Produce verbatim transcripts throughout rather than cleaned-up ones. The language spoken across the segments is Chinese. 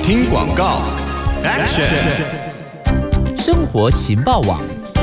听广告 ，Action！ 生活情报网。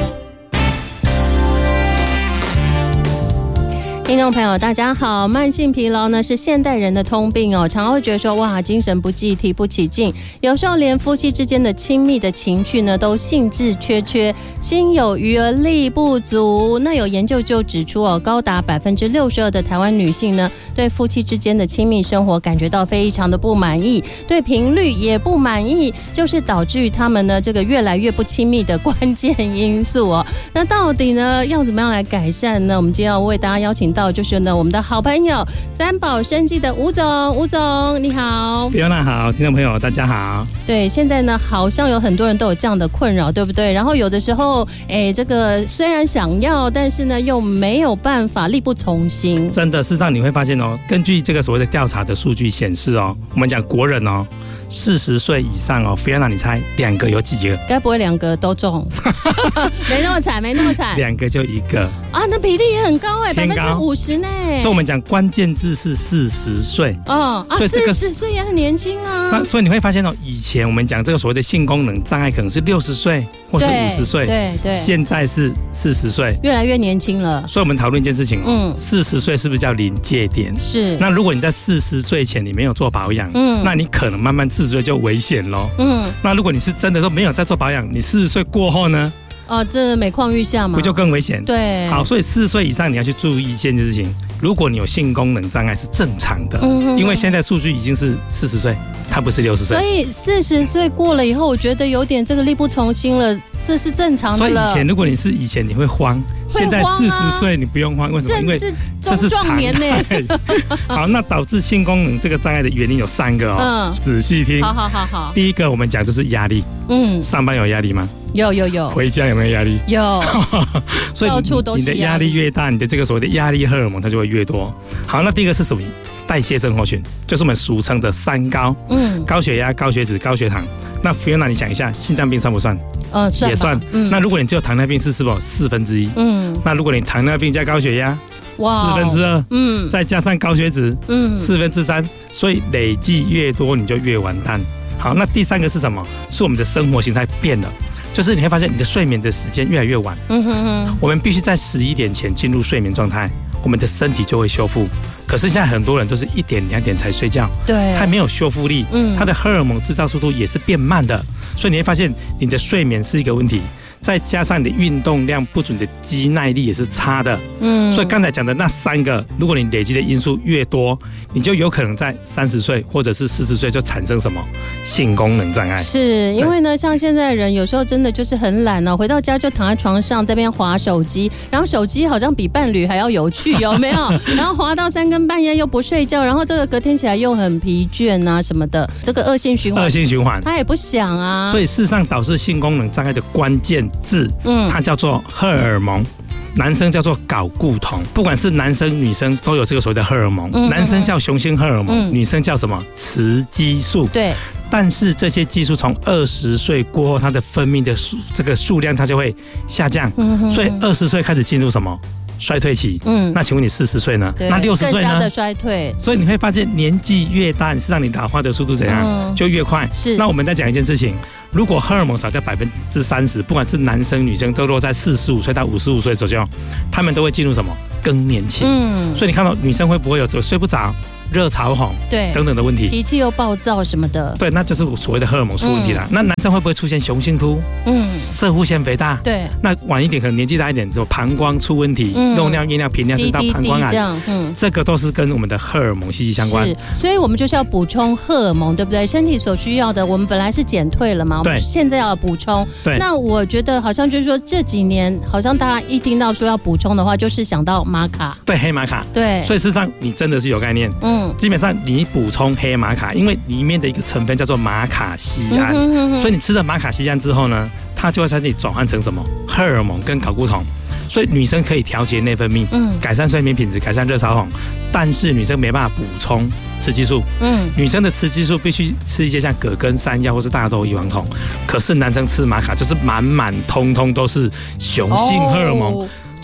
听众朋友大家好，慢性疲劳呢是现代人的通病哦，常常会觉得说哇精神不济，提不起劲，有时候连夫妻之间的亲密的情趣呢都兴致缺缺，心有余而力不足。那有研究就指出哦，高达百分之六十二的台湾女性呢对夫妻之间的亲密生活感觉到非常的不满意，对频率也不满意，就是导致于他们呢这个越来越不亲密的关键因素哦。那到底呢要怎么样来改善呢？我们今天要为大家邀请到就是呢我们的好朋友三宝生技的吴总，吴总你好。 Fiona 好，听众朋友大家好。 对，现在呢好像有很多人都有这样的困扰，对不对？然后有的时候哎，这个虽然想要，但是呢又没有办法，力不从心。 真的，事实上你会发现哦，根据这个所谓的调查的数据显示哦，我们讲国人哦四十岁以上哦 Fiona 你猜两个有几个？ 该不会两个都中？没那么惨，没那么惨。 两个就一个啊，那比例也很高哎，百分之五十呢。 所以我们讲关键字是四十岁。 哦啊，四十岁也很年轻啊。 那所以你会发现哦，以前我们讲这个所谓的性功能障碍可能是六十岁或是五十岁， 对对， 现在是四十岁， 越来越年轻了。 所以我们讨论一件事情，嗯，四十岁是不是叫临界点？ 是。 那如果你在四十岁前你没有做保养，嗯，那你可能慢慢四十岁就危险咯。嗯，那如果你是真的说没有在做保养，你四十岁过后呢？ 哦，这每况愈下嘛， 不就更危险？ 对。 好，所以四十岁以上你要去注意一件事情，如果你有性功能障碍是正常的，嗯，因为现在数据已经是四十岁，它不是六十岁。 所以四十岁过了以后，我觉得有点这个力不从心了，这是正常的了。 所以以前如果你是以前你会慌，现在四十岁你不用慌，为什么？因为这是壮年呢。 好，那导致性功能这个障碍的原因有三个哦，嗯，仔细听。 好好好好。 第一个我们讲就是压力，嗯，上班有压力吗？ 有有有。 回家有没有压力？ 有。 所以到处都是你的压力越大，你的这个所谓的压力荷尔蒙它就会越多。好，那第一个是属于代谢症候群，就是我们俗称的三高，嗯，高血压、高血脂、高血糖。那 Fiona 你想一下，心脏病算不算？ 呃，算也算。嗯，那如果你只有糖尿病是是否四分之一？嗯，那如果你糖尿病加高血压，哇，四分之二，嗯，再加上高血脂，嗯，四分之三，所以累计越多你就越完蛋。好，那第三个是什么？是我们的生活形态变了。就是你会发现你的睡眠的时间越来越晚，嗯哼哼，我们必须在十一点前进入睡眠状态，我们的身体就会修复。可是现在很多人都是一点两点才睡觉， 对， 它没有修复力，嗯，它的荷尔蒙制造速度也是变慢的，所以你会发现你的睡眠是一个问题。再加上你的运动量不足，你的肌耐力也是差的。嗯，所以刚才讲的那三个，如果你累积的因素越多，你就有可能在三十岁或者是四十岁就产生什么性功能障碍。 是因为呢，像现在人有时候真的就是很懒哦，回到家就躺在床上这边滑手机，然后手机好像比伴侣还要有趣，有没有？然后滑到三更半夜又不睡觉，然后这个隔天起来又很疲倦啊什么的，这个恶性循环。 恶性循环， 他也不想啊。 所以事实上导致性功能障碍的关键字，嗯，它叫做荷尔蒙，男生叫做睾固酮，不管是男生女生都有这个所谓的荷尔蒙，嗯、男生叫雄性荷尔蒙，嗯、女生叫什么雌激素。 对。 但是这些激素从二十岁过后，它的分泌的数这个数量它就会下降，嗯、所以二十岁开始进入什么衰退期？嗯，那请问你四十岁呢？那六十岁呢？ 更加的衰退。 所以你会发现年纪越大，是让你老化的速度怎样、嗯、就越快。 是。 那我们再讲一件事情。如果荷尔蒙少掉百分之三十，不管是男生女生，都落在四十五岁到五十五岁左右，他们都会进入什么更年期。嗯，所以你看到女生会不会有这个睡不着、热潮红， 对等等的问题， 脾气又暴躁什么的， 对，那就是所谓的荷尔蒙出问题了。嗯、那男生会不会出现雄性秃？嗯，射护腺肥大， 对。 那晚一点可能年纪大一点，什么膀胱出问题，嗯、漏尿、夜尿、频尿，甚至到膀胱癌，这样，嗯，这个都是跟我们的荷尔蒙息息相关。 是，所以我们就是要补充荷尔蒙，对不对？身体所需要的，我们本来是减退了嘛，我们现在要补充。 对。 那我觉得好像就是说这几年，好像大家一听到说要补充的话，就是想到玛卡， 对，黑玛卡， 对。 所以事实上你真的是有概念，嗯，基本上你补充黑玛卡，因为里面的一个成分叫做马卡酰胺，嗯、哼哼哼，所以你吃了马卡酰胺之后呢，它就会在身体转换成什么荷尔蒙跟睾固酮。所以女生可以调节内分泌，嗯，改善睡眠品质，改善热潮红，但是女生没办法补充雌激素，嗯，女生的雌激素必须吃一些像葛根山药或是大豆异黄酮，可是男生吃玛卡就是满满通通都是雄性荷尔蒙。哦，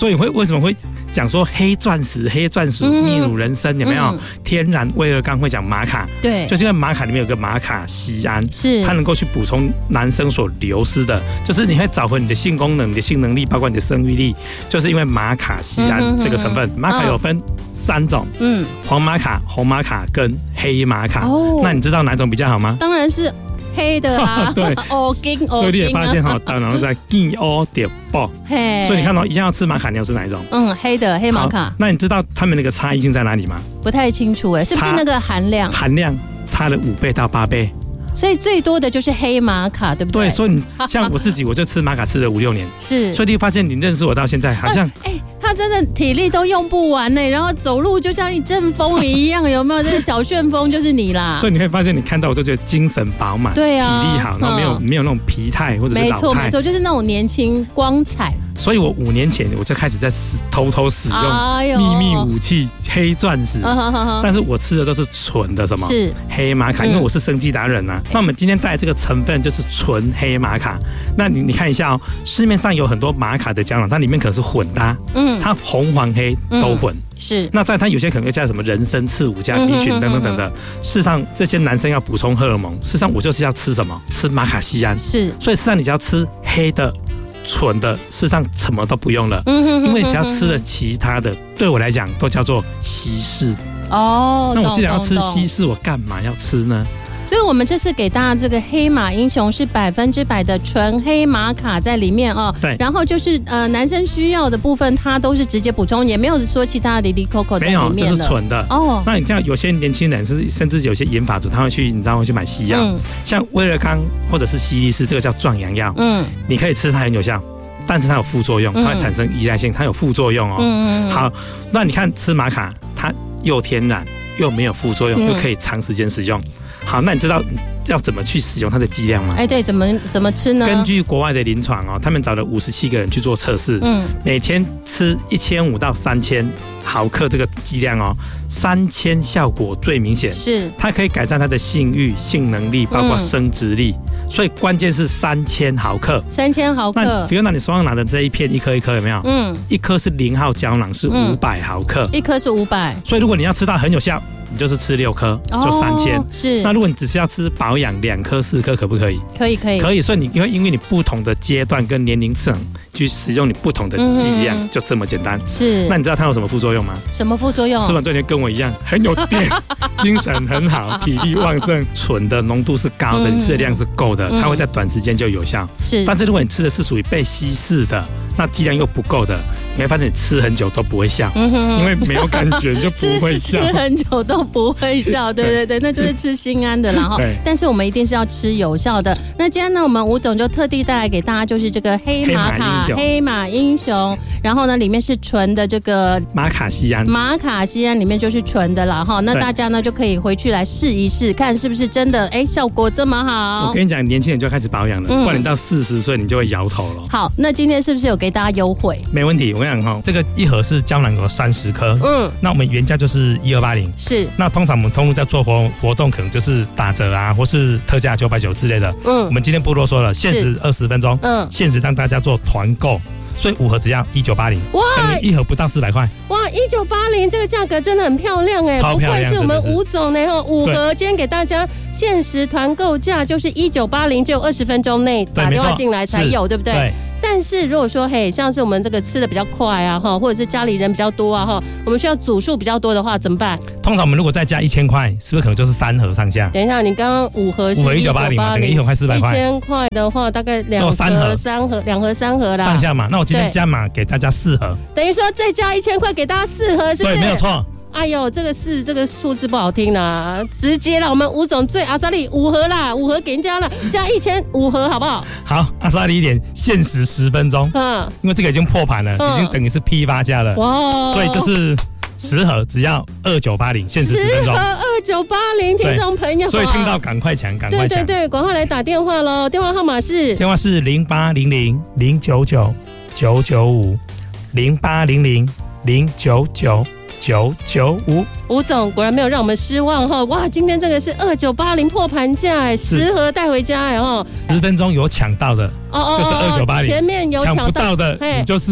所以会为什么会讲说黑钻石、黑钻石、秘鲁人参有没有？嗯、天然威尔刚会讲玛卡， 对， 就是因为玛卡里面有个玛卡酰胺， 是它能够去补充男生所流失的，就是你会找回你的性功能、你的性能力，包括你的生育力，就是因为玛卡酰胺这个成分。玛卡有分三种，嗯，黄玛卡、红玛卡跟黑玛卡。哦，那你知道哪种比较好吗？ 当然是黑的啊， 对， 哦金哦， 所以你也发现哈，大脑在金哦点爆，所以你看到一样要吃玛卡，你要吃哪一种？ 嗯，黑的黑玛卡。 那你知道他们那个差异性在哪里吗？ 不太清楚哎，是不是那个含量？ 含量差了五倍到八倍。 所以最多的就是黑玛卡，对不对？ 对，所以你像我自己，我就吃玛卡吃了五六年， 是， 所以你发现你认识我到现在，好像哎、欸，他真的体力都用不完呢，然后走路就像一阵风一样，有没有？这个小旋风就是你啦。 所以你会发现，你看到我就觉得精神饱满， 对啊， 体力好，然后没有、嗯、没有那种疲态或者是老态， 没错没错，就是那种年轻光彩。 所以我五年前我就开始在偷偷使用秘密武器黑钻石，哎、但是我吃的都是纯的什么？ 是黑玛卡，因为我是生技达人啊。嗯、那我们今天带这个成分就是纯黑玛卡。那你你看一下哦，市面上有很多玛卡的胶囊，它里面可能是混搭，嗯，它红黄黑都混。嗯是， 那在它有些可能会加什么人参、刺五加 B 群等等等的。事实上，这些男生要补充荷尔蒙，事实上我就是要吃什么？吃玛卡酰胺。 是， 所以事实上你只要吃黑的、纯的，事实上什么都不用了。嗯哼，因为你只要吃了其他的，对我来讲都叫做稀释。 哦， 那我既然要吃稀释，我干嘛要吃呢？ 所以我们这次给大家这个黑马英雄是百分之百的纯黑玛卡在里面哦。 对。 然后就是呃男生需要的部分，它都是直接补充，也没有说其他的里里扣扣在里面了。 没有，这是纯的哦。那你像有些年轻人，甚至甚至有些研发组，他会去你知道会去买西药，嗯、像威尔刚或者是西力士，这个叫壮阳药。嗯。你可以吃，它很有效，但是它有副作用，它会产生依赖性，它有副作用哦。嗯嗯。好，那你看吃玛卡，它又天然又没有副作用，嗯、又可以长时间使用。好，那你知道要怎么去使用它的剂量吗？ 哎，对，怎么怎么吃呢？ 根据国外的临床哦，他们找了五十七个人去做测试，嗯，每天吃一千五到三千毫克这个剂量哦，三千效果最明显， 是它可以改善他的性欲、性能力，包括生殖力。嗯、所以关键是三千毫克， 三千毫克。 那比如拿你手上拿的这一片，一颗一颗有没有？嗯，一颗是零号胶囊，是五百毫克， 一颗是五百。 所以如果你要吃到很有效，你就是吃六颗，就三千、哦。 是。 那如果你只是要吃保养，两颗、四颗可不可以？ 可以，可以， 可以。所以你因为因为你不同的阶段跟年龄层去使用你不同的剂量，嗯、就这么简单。 是。 那你知道它有什么副作用吗？ 什么副作用？ 吃完这天跟我一样，很有电，精神很好，体力旺盛，醇的浓度是高的，嗯、你吃的量是够的，它会在短时间就有效。 是。 但是如果你吃的是属于被稀释的，那剂量又不够的，你会发现你吃很久都不会效，嗯、因为没有感觉就不会效。 吃, 吃很久都不会效，对对对，那就是吃心安的啦哈。但是我们一定是要吃有效的。那今天呢，我们吴总就特地带来给大家，就是这个黑玛卡黑马英雄，然后呢，里面是纯的这个玛卡酰胺， 玛卡酰胺里面就是纯的啦哈。那大家呢就可以回去来试一试，看是不是真的哎效果这么好。 我跟你讲，年轻人就开始保养了，嗯、不然你到四十岁你就会摇头了。 好，那今天是不是有给大家优惠？ 没问题，我跟你讲哈，这个一盒是胶囊有三十颗，嗯，那我们原价就是一二八零， 是。 那通常我们通路在做活活动，可能就是打折啊，或是特价九百九之类的。嗯，我们今天不啰嗦了，限时二十分钟，嗯，限时让大家做团购，所以五盒只要一九八零，哇，等于一盒不到四百块。 哇，一九八零这个价格真的很漂亮哎， 超漂亮， 不愧是我们吴总呢哈，五盒今天给大家限时团购价就是一九八零，只有二十分钟内打电话进来才有，对不对？对。但是如果说嘿，像是我们这个吃的比较快啊哈，或者是家里人比较多啊哈，我们需要组数比较多的话怎么办？ 通常我们如果再加一千块，是不是可能就是三盒上下？ 等一下，你刚刚五盒是一九八零嘛，等于一盒快四百块。 一千块的话，大概两盒、三盒、三盒、两盒、三盒啦。 上下嘛，那我今天加码给大家四盒， 等于说再加一千块给大家四盒，是不是？ 对，没有错。 哎呦，这个是这个数字不好听啦，直接啦，我们吴总最阿莎力五盒啦，五盒给人家了，加一千五盒好不好？ 好，阿莎力一点，限时十分钟，嗯，因为这个已经破盘了，嗯、已经等于是批发价了，哇，所以就是十盒只要二九八零，限时十分钟， 十盒二九八零，听众朋友， 所以听到赶快抢，赶快抢， 对对对，赶快来打电话喽，电话号码是电话是零八零零零九九九九五零八零零零九九。九九五， 吴总果然没有让我们失望哈！哇，今天这个是二九八零破盘价哎，十盒带回家哎哈！ 十分钟有抢到的，哦哦就是二九八零， 前面有抢不到的，你就是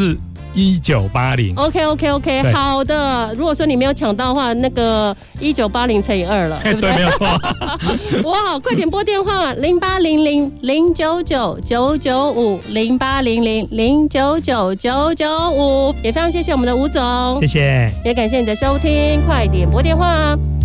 一九八零。 OK OK OK， 好的。如果说你没有抢到的话，那个一九八零乘以二了，对不对？ 对，没有错。 哇，快点拨电话零八零零零九九九九五零八零零零九九九九五，也非常谢谢我们的吴总， 谢谢， 也感谢你的收听，快点拨电话。